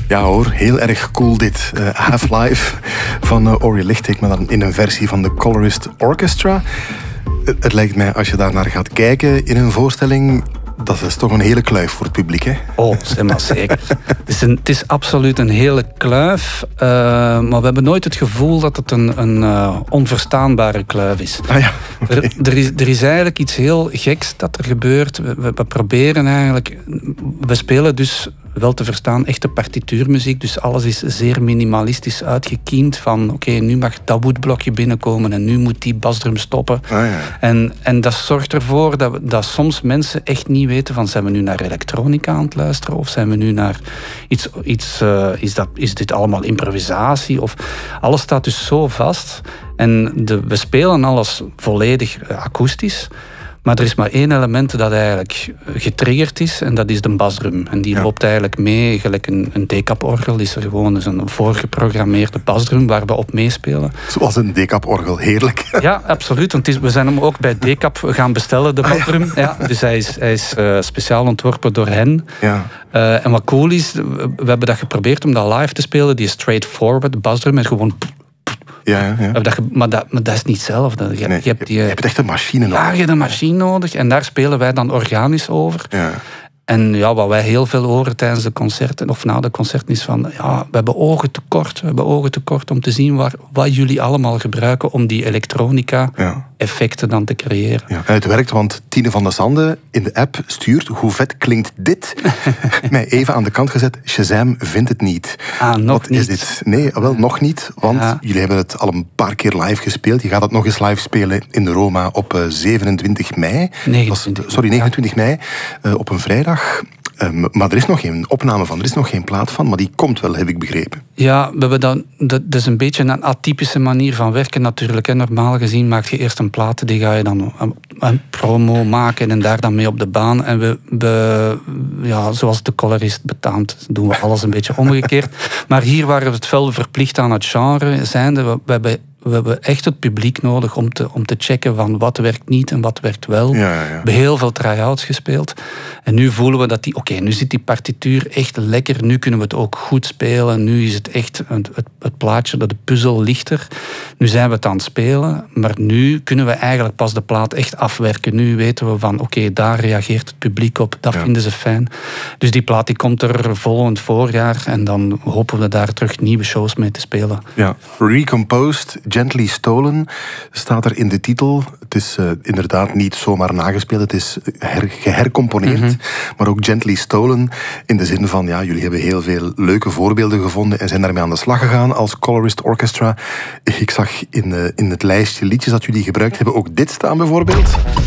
Ja hoor, heel erg cool dit. Half-Life van Ori Lichtheek, maar dan in een versie van de Colorist Orchestra. Het lijkt mij, als je daar naar gaat kijken in een voorstelling, dat is toch een hele kluif voor het publiek, hè? Oh, zeg maar zeker. Het is absoluut een hele kluif, maar we hebben nooit het gevoel dat het een onverstaanbare kluif is. Ah ja, okay. Er is eigenlijk iets heel geks dat er gebeurt. We proberen eigenlijk... We spelen dus wel te verstaan echte partituurmuziek, dus alles is zeer minimalistisch uitgekiend van oké, nu mag dat woodblokje binnenkomen en nu moet die basdrum stoppen. Ah ja. En dat zorgt ervoor dat soms mensen echt niet weten van zijn we nu naar elektronica aan het luisteren of zijn we nu naar is dit allemaal improvisatie of alles staat dus zo vast en we spelen alles volledig akoestisch. Maar er is maar één element dat eigenlijk getriggerd is en dat is de basdrum. En die loopt eigenlijk mee, gelijk een decap-orgel is er gewoon dus een voorgeprogrammeerde basdrum waar we op meespelen. Zoals een decap-orgel, heerlijk. Ja, absoluut. Want we zijn hem ook bij decap gaan bestellen, de basdrum. Ja, dus hij is speciaal ontworpen door hen. Ja. En wat cool is, we hebben dat geprobeerd om dat live te spelen. Die is straightforward, de basdrum is gewoon... Ja. Maar dat is niet hetzelfde. Je hebt echt een machine nodig. Ja, je hebt een machine nodig. En daar spelen wij dan organisch over. Ja. En ja, wat wij heel veel horen tijdens de concerten of na de concerten is van... Ja, we hebben ogen tekort om te zien wat jullie allemaal gebruiken om die elektronica-effecten dan te creëren. Ja. En het werkt, want Tine van der Sande in de app stuurt... Hoe vet klinkt dit? Mij even aan de kant gezet. Shazam vindt het niet. Wat is dit? Nee, wel nog niet. Want jullie hebben het al een paar keer live gespeeld. Je gaat het nog eens live spelen in de Roma op 27 mei. 29 mei. Op een vrijdag. Maar er is nog geen opname van, er is nog geen plaat van, maar die komt wel, heb ik begrepen. Ja, dat is een beetje een atypische manier van werken natuurlijk. Hè. Normaal gezien maak je eerst een plaat, die ga je dan een promo maken en daar dan mee op de baan. En zoals de colorist betaamt, doen we alles een beetje omgekeerd. Maar hier waren we het wel verplicht aan het genre zijnde. We hebben echt het publiek nodig om te checken van wat werkt niet en wat werkt wel. Ja. We hebben heel veel try-outs gespeeld. En nu voelen we dat nu zit die partituur echt lekker. Nu kunnen we het ook goed spelen. Nu is het echt het plaatje, de puzzel lichter. Nu zijn we het aan het spelen. Maar nu kunnen we eigenlijk pas de plaat echt afwerken. Nu weten we van daar reageert het publiek op. Dat vinden ze fijn. Dus die plaat die komt er volgend voorjaar. En dan hopen we daar terug nieuwe shows mee te spelen. Ja, Recomposed, Gently Stolen staat er in de titel. Het is inderdaad niet zomaar nagespeeld. Het is gehercomponeerd. Maar ook Gently Stolen in de zin van... jullie hebben heel veel leuke voorbeelden gevonden en zijn daarmee aan de slag gegaan als Colorist Orchestra. Ik zag in het lijstje liedjes dat jullie gebruikt hebben ook dit staan bijvoorbeeld.